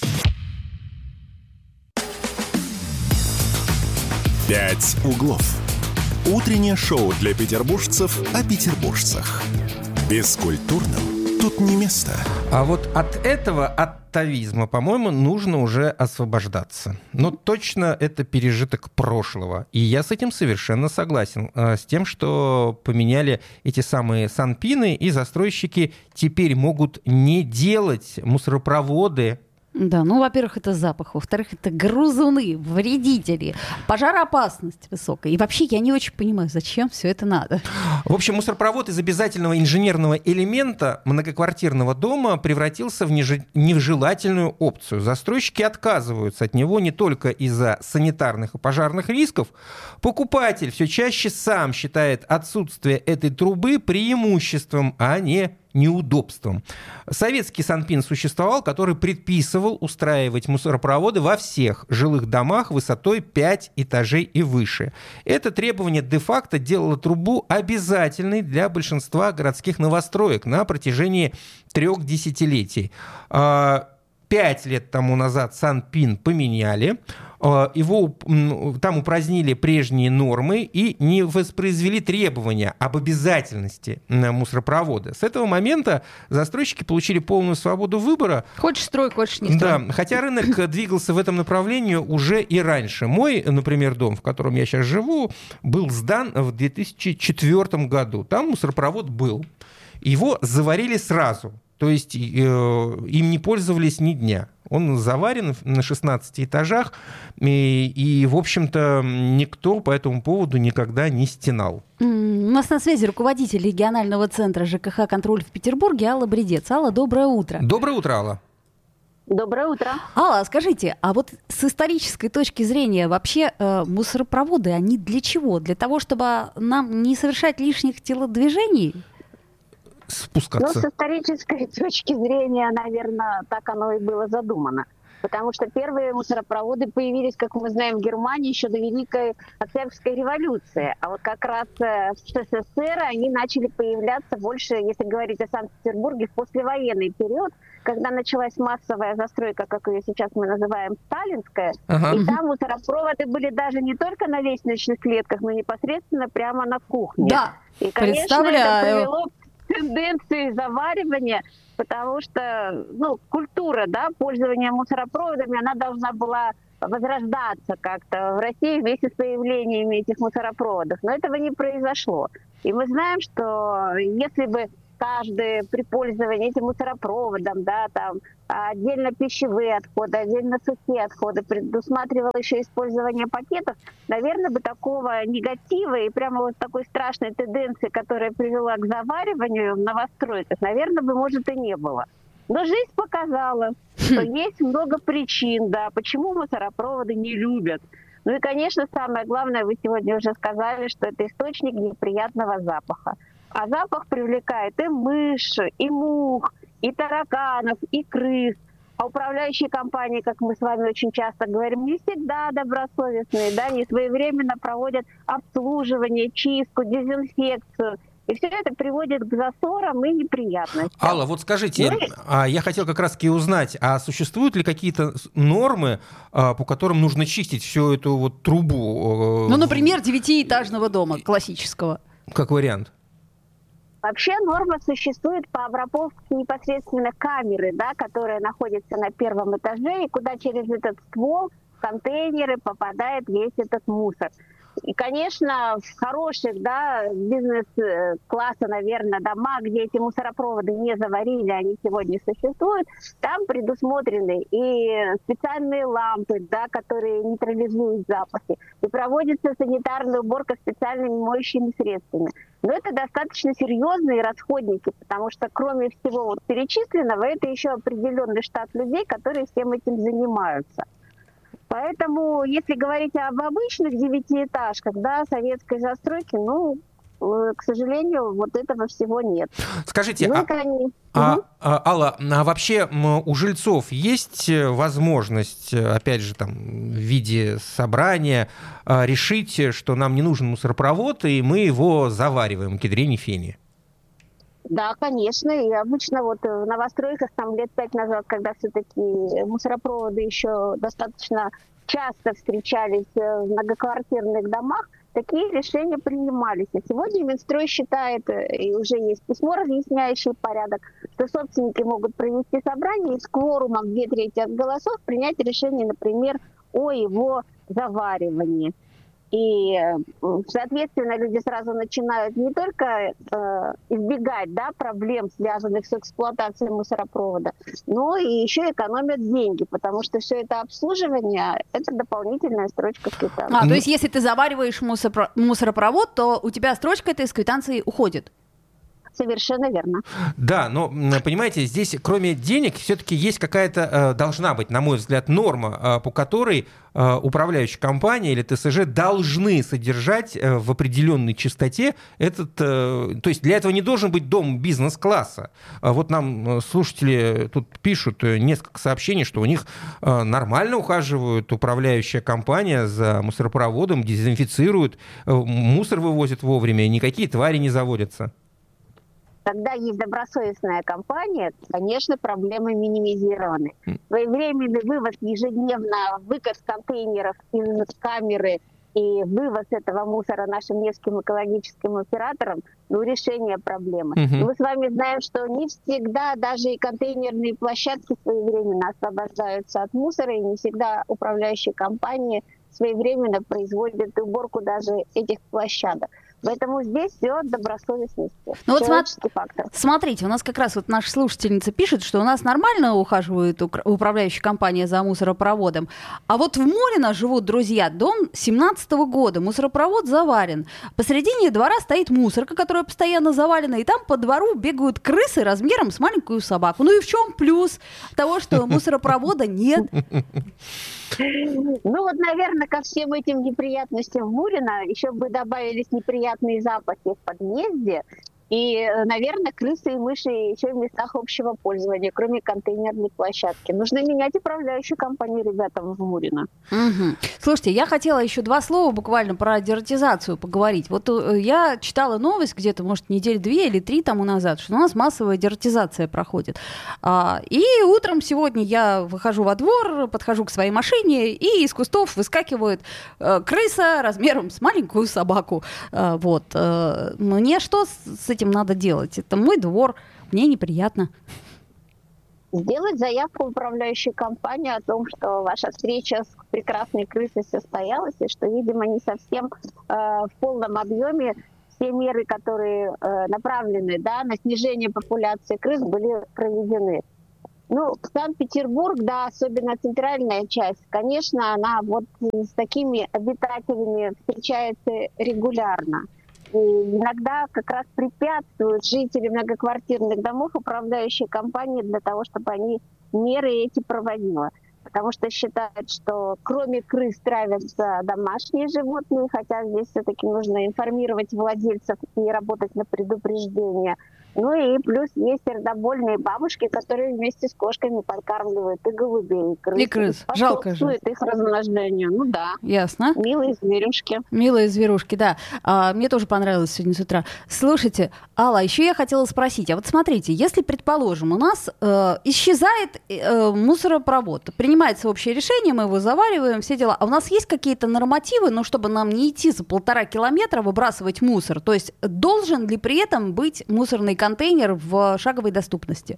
«Пять углов». Утреннее шоу для петербуржцев о петербуржцах. Бескультурным тут не место. А вот от этого атовизма, по-моему, нужно уже освобождаться. Но точно это пережиток прошлого. И я с этим совершенно согласен. С тем, что поменяли эти самые санпины, и застройщики теперь могут не делать мусоропроводы. Да, ну, во-первых, это запах, во-вторых, это грызуны, вредители, пожароопасность высокая. И вообще я не очень понимаю, зачем все это надо. В общем, мусоропровод из обязательного инженерного элемента многоквартирного дома превратился в нежелательную опцию. Застройщики отказываются от него не только из-за санитарных и пожарных рисков. Покупатель все чаще сам считает отсутствие этой трубы преимуществом, а не неудобством. Советский санпин существовал, который предписывал устраивать мусоропроводы во всех жилых домах высотой 5 этажей и выше. Это требование де-факто делало трубу обязательной для большинства городских новостроек на протяжении 3 десятилетий. 5 лет тому назад санпин поменяли, его там упразднили прежние нормы и не воспроизвели требования об обязательности мусоропровода. С этого момента застройщики получили полную свободу выбора. Хочешь строй, хочешь не строй. Да, хотя рынок двигался в этом направлении уже и раньше. Мой, например, дом, в котором я сейчас живу, был сдан в 2004 году. Там мусоропровод был. Его заварили сразу. То есть им не пользовались ни дня. Он заварен на 16 этажах, и, в общем-то, никто по этому поводу никогда не стенал. У нас на связи руководитель регионального центра ЖКХ «Контроль» в Петербурге Алла Бредец. Алла, доброе утро. Доброе утро, Алла. Доброе утро. Алла, скажите, а вот с исторической точки зрения вообще мусоропроводы, они для чего? Для того, чтобы нам не совершать лишних телодвижений? Спускаться. Ну, с исторической точки зрения, наверное, так оно и было задумано. Потому что первые мусоропроводы появились, как мы знаем, в Германии еще до Великой Октябрьской революции. А вот как раз в СССР они начали появляться больше, если говорить о Санкт-Петербурге, в послевоенный период, когда началась массовая застройка, как ее сейчас мы называем, сталинская. И там мусоропроводы были даже не только на лестничных клетках, но непосредственно прямо на кухне. Да, и, конечно, представляю. это привело к тенденции заваривания, потому что, культура, пользования мусоропроводами, она должна была возрождаться как-то в России вместе с появлениями этих мусоропроводов. Но этого не произошло. И мы знаем, что если бы каждый при пользовании этим мусоропроводом, отдельно пищевые отходы, отдельно сухие отходы, предусматривал еще использование пакетов, наверное, бы такого негатива и прямо вот такой страшной тенденции, которая привела к завариванию в новостройках, наверное, бы, может, и не было. Но жизнь показала, что есть много причин, почему мусоропроводы не любят. Ну и, конечно, самое главное, вы сегодня уже сказали, что это источник неприятного запаха. А запах привлекает и мышь, и мух, и тараканов, и крыс. А управляющие компании, как мы с вами очень часто говорим, не всегда добросовестные, не своевременно проводят обслуживание, чистку, дезинфекцию. И все это приводит к засорам и неприятностям. Алла, вот скажите, я хотел как раз-таки узнать, а существуют ли какие-то нормы, по которым нужно чистить всю эту вот трубу? Например, 9-этажного дома классического. Как вариант. Вообще норма существует по обработке непосредственно камеры, которая находится на первом этаже, и куда через этот ствол в контейнеры попадает весь этот мусор. И, конечно, в хороших бизнес-класса, наверное, домах, где эти мусоропроводы не заварили, они сегодня существуют, там предусмотрены и специальные лампы, которые нейтрализуют запахи, и проводится санитарная уборка специальными моющими средствами. Но это достаточно серьезные расходники, потому что кроме всего перечисленного, это еще определенный штат людей, которые всем этим занимаются. Поэтому, если говорить об обычных 9-этажках, советской застройки, к сожалению, вот этого всего нет. Скажите, Алла, а вообще у жильцов есть возможность, опять же, в виде собрания решить, что нам не нужен мусоропровод, и мы его завариваем, кедрени фени? Да, конечно. И обычно в новостройках лет 5 назад, когда все-таки мусоропроводы еще достаточно часто встречались в многоквартирных домах, такие решения принимались. А сегодня Минстрой считает, и уже есть письмо, разъясняющее порядок, что собственники могут провести собрание и с кворумом 2/3 от голосов принять решение, например, о его заваривании. И, соответственно, люди сразу начинают не только избегать проблем, связанных с эксплуатацией мусоропровода, но и еще экономят деньги, потому что все это обслуживание – это дополнительная строчка в квитанции. То есть если ты завариваешь мусоропровод, то у тебя строчка этой из квитанции уходит? Совершенно верно. Да, но, понимаете, здесь кроме денег все-таки есть какая-то, должна быть, на мой взгляд, норма, по которой управляющая компания или ТСЖ должны содержать в определенной частоте этот... То есть для этого не должен быть дом бизнес-класса. Вот нам слушатели тут пишут несколько сообщений, что у них нормально ухаживают управляющая компания за мусоропроводом, дезинфицируют, мусор вывозят вовремя, никакие твари не заводятся. Когда есть добросовестная компания, конечно, проблемы минимизированы. Своевременный вывоз ежедневно, выкат контейнеров из камеры и вывоз этого мусора нашим невским экологическим операторам, решение проблемы. Мы с вами знаем, что не всегда даже и контейнерные площадки своевременно освобождаются от мусора, и не всегда управляющие компании своевременно производят уборку даже этих площадок. Поэтому здесь все от добросовестности. Фактор. Смотрите, у нас как раз наша слушательница пишет, что у нас нормально ухаживает управляющая компания за мусоропроводом. А вот в Морино живут друзья. Дом 17-го года. Мусоропровод заварен. Посередине двора стоит мусорка, которая постоянно завалена. И там по двору бегают крысы размером с маленькую собаку. И в чем плюс того, что мусоропровода нет? Наверное, ко всем этим неприятностям в Морино еще бы добавились неприятные запахи в подъезде И, наверное, крысы и мыши еще в местах общего пользования, кроме контейнерной площадки. Нужно менять управляющую компанию ребятам в Мурино. Угу. Слушайте, я хотела еще 2 слова буквально про дератизацию поговорить. Вот я читала новость где-то, может, недели 2 или 3 тому назад, что у нас массовая дератизация проходит. И утром сегодня я выхожу во двор, подхожу к своей машине, и из кустов выскакивает крыса размером с маленькую собаку. Вот. Мне что с этим надо делать? Это мой двор, мне неприятно. Сделать заявку в управляющую компанию о том, что ваша встреча с прекрасной крысой состоялась, и что, видимо, не совсем в полном объеме все меры, которые направлены, да, на снижение популяции крыс, были проведены. Ну, Санкт-Петербург, да, особенно центральная часть, конечно, она вот с такими обитателями встречается регулярно. И иногда как раз препятствуют жители многоквартирных домов управляющие компании для того, чтобы они меры эти проводила. Потому что считают, что кроме крыс травятся домашние животные, хотя здесь все-таки нужно информировать владельцев и работать на предупреждение. Ну и плюс есть сердобольные бабушки, которые вместе с кошками подкармливают и голубей, и крыс. Жалко же. Их размножению. Ну да. Ясно. Милые зверюшки. Милые зверушки, да. Мне тоже понравилось сегодня с утра. Слушайте, Алла, еще я хотела спросить. А вот смотрите, если, предположим, у нас исчезает мусоропровод, принимается общее решение, мы его завариваем, все дела. А у нас есть какие-то нормативы, ну, чтобы нам не идти за 1,5 километра выбрасывать мусор? То есть должен ли при этом быть мусорный контейнер в шаговой доступности?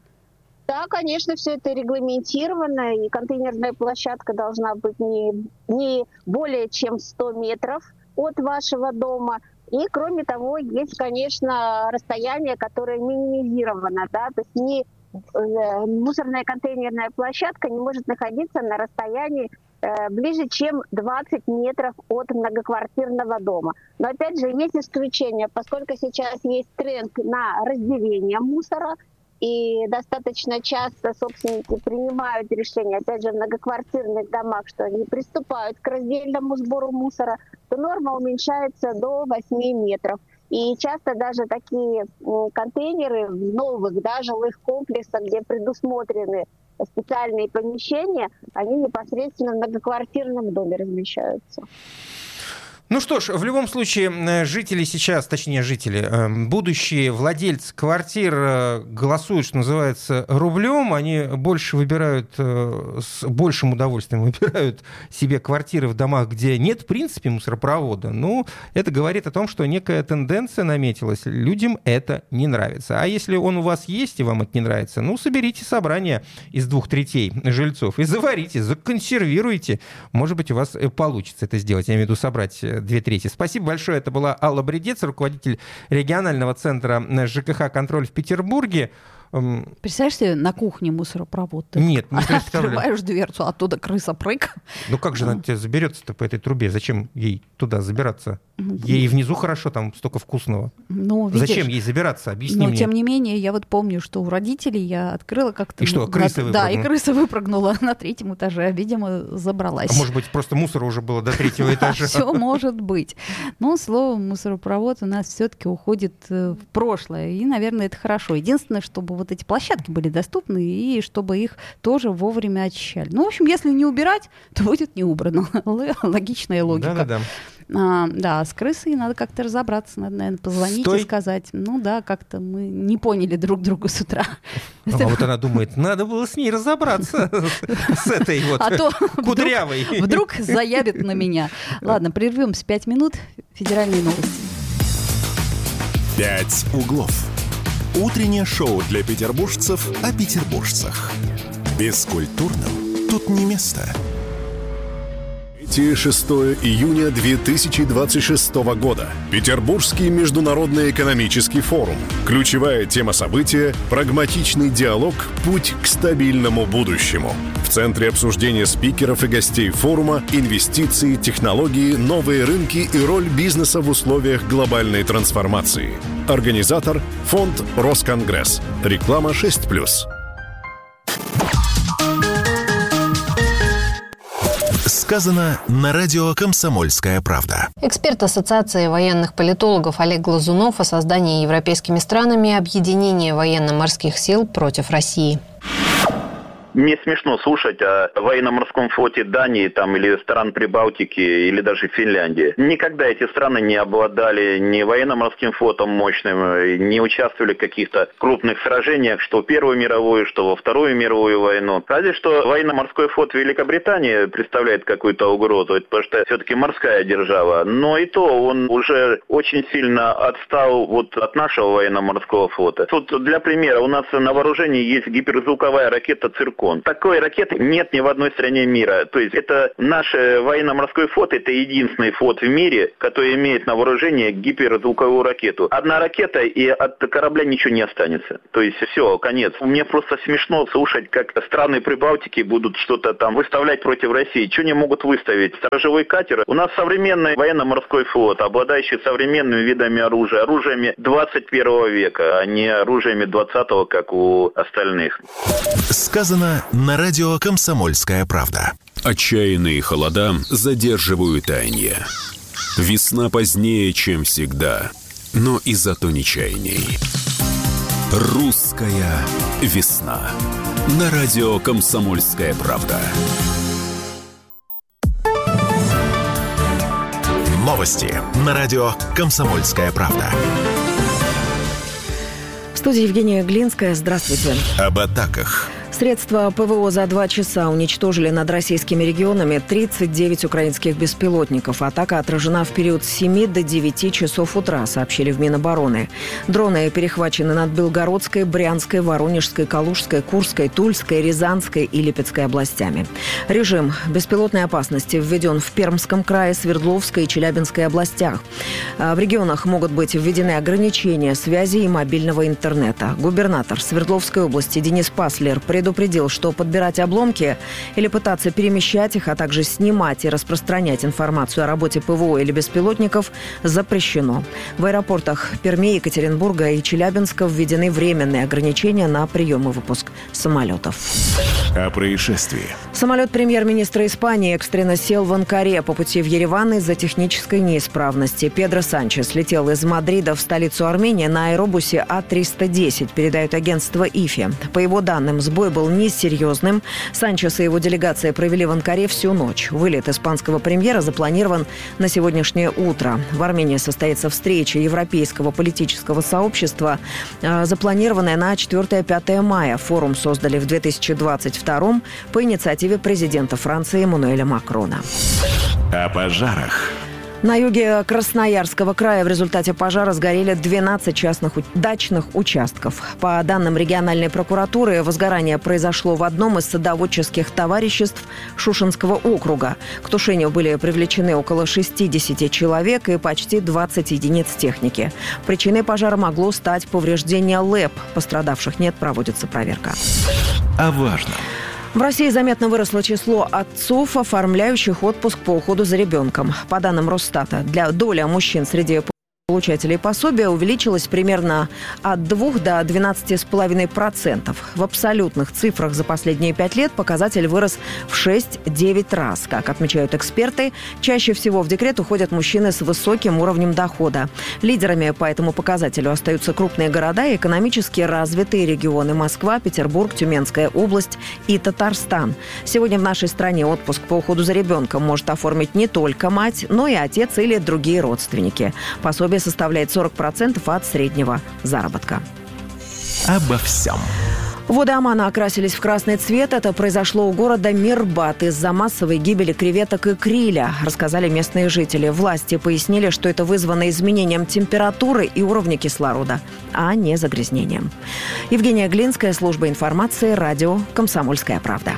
Да, конечно, все это регламентировано, и контейнерная площадка должна быть не более чем 100 метров от вашего дома. И, кроме того, есть, конечно, расстояние, которое минимизировано, да, то есть мусорная контейнерная площадка не может находиться на расстоянии ближе, чем 20 метров от многоквартирного дома. Но, опять же, есть исключения, поскольку сейчас есть тренд на разделение мусора, и достаточно часто собственники принимают решение, опять же, в многоквартирных домах, что они приступают к раздельному сбору мусора, то норма уменьшается до 8 метров. И часто даже такие контейнеры в новых, да, жилых комплексах, где предусмотрены специальные помещения, они непосредственно в многоквартирном доме размещаются. Ну что ж, в любом случае, жители сейчас, точнее жители, будущие владельцы квартир голосуют, что называется, рублем. Они больше выбирают, с большим удовольствием выбирают себе квартиры в домах, где нет, в принципе, мусоропровода. Ну, это говорит о том, что некая тенденция наметилась. Людям это не нравится. А если он у вас есть, и вам это не нравится, ну, соберите собрание из 2/3 жильцов и заварите, законсервируйте. Может быть, у вас получится это сделать. Я имею в виду собрать 2/3. Спасибо большое. Это была Алла Бредец, руководитель регионального центра ЖКХ «Контроль» в Петербурге. Представляешь себе на кухне мусоропровод? Нет, не представляю. Открываешь дверцу, оттуда крыса прыг. Ну как же она тебя заберется-то по этой трубе? Зачем ей туда забираться? Ей внизу хорошо, там столько вкусного. Ну, видишь, зачем ей забираться? Объясни мне. Но тем не менее, я вот помню, что у родителей я открыла как-то... И что, крыса выпрыгнула? Да, и крыса выпрыгнула на 3-м этаже, видимо, забралась. А может быть, просто мусора уже было до 3-го этажа? Все может быть. Но, словом, мусоропровод у нас все-таки уходит в прошлое. И, наверное, это хорошо. Единственное, чтобы вот эти площадки были доступны, и чтобы их тоже вовремя очищали. Ну, в общем, если не убирать, то будет не убрано. Логичная логика. Да-да-да. Да, с крысой надо как-то разобраться, надо, наверное, позвонить и сказать. Ну да, как-то мы не поняли друг друга с утра. А вот она думает, надо было с ней разобраться, с этой вот кудрявой. Вдруг заявит на меня. Ладно, прервемся 5 минут. Федеральные новости. «Пять углов». Утреннее шоу для петербуржцев о петербуржцах. Бескультурным тут не место. 6 июня 2026 года. Петербургский международный экономический форум. Ключевая тема события – прагматичный диалог «Путь к стабильному будущему». В центре обсуждения спикеров и гостей форума инвестиции, технологии, новые рынки и роль бизнеса в условиях глобальной трансформации. Организатор – фонд «Росконгресс». Реклама 6+. Сказано на радио «Комсомольская правда». Эксперт Ассоциации военных политологов Олег Глазунов о создании европейскими странами объединения военно-морских сил против России. Мне смешно слушать о военно-морском флоте Дании там, или стран Прибалтики, или даже Финляндии. Никогда эти страны не обладали ни военно-морским флотом мощным, не участвовали в каких-то крупных сражениях, что в Первую мировую, что во Вторую мировую войну. Разве что военно-морской флот Великобритании представляет какую-то угрозу, потому что все-таки морская держава. Но и то он уже очень сильно отстал вот от нашего военно-морского флота. Тут для примера, у нас на вооружении есть гиперзвуковая ракета «Циркон». Такой ракеты нет ни в одной стране мира. То есть это наш военно-морской флот, это единственный флот в мире, который имеет на вооружении гиперзвуковую ракету. Одна ракета, и от корабля ничего не останется. То есть все, конец. Мне просто смешно слушать, как страны Прибалтики будут что-то там выставлять против России. Что они могут выставить? Сторожевой катер. У нас современный военно-морской флот, обладающий современными видами оружия. Оружиями 21 века, а не оружиями 20-го, как у остальных. Сказано на радио «Комсомольская правда». Отчаянные холода задерживают таяние. Весна позднее, чем всегда, но и зато не чайней. Русская весна. На радио «Комсомольская правда». Новости на радио «Комсомольская правда». В студии Евгения Глинская. Здравствуйте. Об атаках. Средства ПВО за 2 часа уничтожили над российскими регионами 39 украинских беспилотников. Атака отражена в период с 7 до 9 часов утра, сообщили в Минобороны. Дроны перехвачены над Белгородской, Брянской, Воронежской, Калужской, Курской, Тульской, Рязанской и Липецкой областями. Режим беспилотной опасности введен в Пермском крае, Свердловской и Челябинской областях. В регионах могут быть введены ограничения связи и мобильного интернета. Губернатор Свердловской области Денис Паслер предупредил, что подбирать обломки или пытаться перемещать их, а также снимать и распространять информацию о работе ПВО или беспилотников запрещено. В аэропортах Перми, Екатеринбурга и Челябинска введены временные ограничения на прием и выпуск самолетов. О происшествии. Самолет премьер-министра Испании экстренно сел в Анкаре по пути в Ереван из-за технической неисправности. Педро Санчес летел из Мадрида в столицу Армении на аэробусе А-310, передает агентство ИФИ. По его данным, сбой был несерьезным. Санчес и его делегация провели в Анкаре всю ночь. Вылет испанского премьера запланирован на сегодняшнее утро. В Армении состоится встреча Европейского политического сообщества, запланированная на 4-5 мая. Форум создали в 2022 по инициативе президента Франции Эммануэля Макрона. О пожарах. На юге Красноярского края в результате пожара сгорели 12 частных дачных участков. По данным региональной прокуратуры, возгорание произошло в одном из садоводческих товариществ Шушенского округа. К тушению были привлечены около 60 человек и почти 20 единиц техники. Причиной пожара могло стать повреждение ЛЭП. Пострадавших нет, проводится проверка. О важном. В России заметно выросло число отцов, оформляющих отпуск по уходу за ребенком. По данным Росстата, доля мужчин среди получателей пособия увеличилась примерно от 2 до 12,5%. В абсолютных цифрах за последние 5 лет показатель вырос в 6-9 раз. Как отмечают эксперты, чаще всего в декрет уходят мужчины с высоким уровнем дохода. Лидерами по этому показателю остаются крупные города и экономически развитые регионы: Москва, Петербург, Тюменская область и Татарстан. Сегодня в нашей стране отпуск по уходу за ребенком может оформить не только мать, но и отец или другие родственники. Пособие составляет 40% от среднего заработка. Обо всем. Воды Омана окрасились в красный цвет. Это произошло у города Мирбат из-за массовой гибели креветок и криля, рассказали местные жители. Власти пояснили, что это вызвано изменением температуры и уровня кислорода, а не загрязнением. Евгения Глинская, служба информации, радио «Комсомольская правда».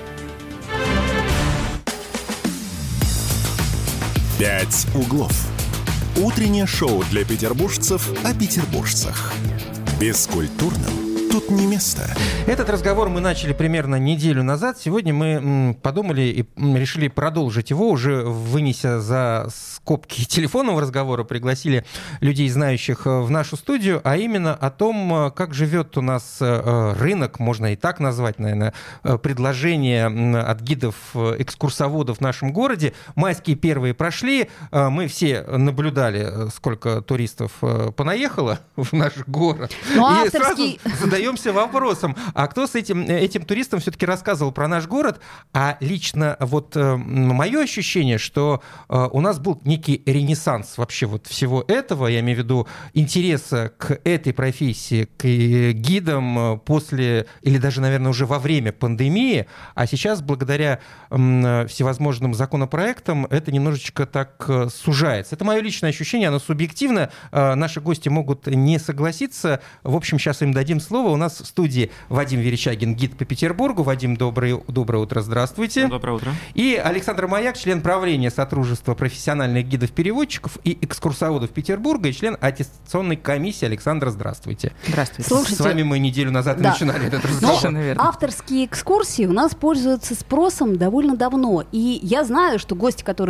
5 углов. Утреннее шоу для петербуржцев о петербуржцах. Бескультурным тут не место. Этот разговор мы начали примерно неделю назад. Сегодня мы подумали и решили продолжить его, уже вынеся за скобки телефонного разговора, пригласили людей, знающих, в нашу студию, а именно о том, как живет у нас рынок, можно и так назвать, наверное, предложения от гидов-экскурсоводов в нашем городе. Майские первые прошли, мы все наблюдали, сколько туристов понаехало в наш город. И сразу задаемся вопросом, а кто с этим туристам все-таки рассказывал про наш город? А лично вот мое ощущение, что у нас был некий ренессанс вообще вот всего этого, я имею в виду интереса к этой профессии, к гидам после, или даже, наверное, уже во время пандемии, а сейчас, благодаря всевозможным законопроектам, это немножечко так сужается. Это мое личное ощущение, оно субъективно, наши гости могут не согласиться. В общем, сейчас им дадим слово. У нас в студии Вадим Верещагин, гид по Петербургу. Вадим, доброе утро, здравствуйте. Доброе утро. И Александр Маяк, член правления Содружества профессиональных гидов-переводчиков и экскурсоводов Петербурга и член аттестационной комиссии. Александр, здравствуйте. Здравствуйте. Слушайте, с вами мы неделю назад начинали этот разговор. Авторские экскурсии у нас пользуются спросом довольно давно. И я знаю, что гости, которые